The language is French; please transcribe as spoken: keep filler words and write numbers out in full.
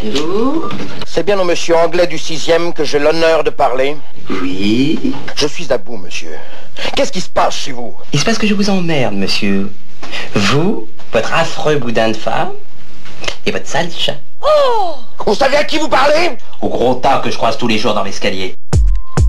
Allô? C'est bien au monsieur Anglais du sixième que j'ai l'honneur de parler? Oui? Je suis à bout, monsieur. Qu'est-ce qui se passe chez vous? Il se passe que je vous emmerde, monsieur. Vous, votre affreux boudin de femme, et votre sale chat. Oh! Vous savez à qui vous parlez? Au gros tas que je croise tous les jours dans l'escalier.